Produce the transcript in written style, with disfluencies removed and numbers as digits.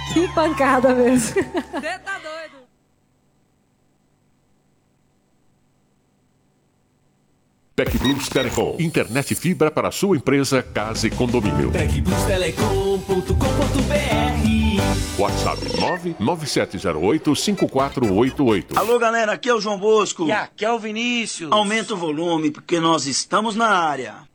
Que pancada mesmo. Você tá doido. TecPlus Telecom. Internet fibra para sua empresa, casa e condomínio. TecPlusTelecom.com.br. WhatsApp 99708-5488. Alô, galera, aqui é o João Bosco. E aqui é o Vinícius. Aumenta o volume, porque nós estamos na área.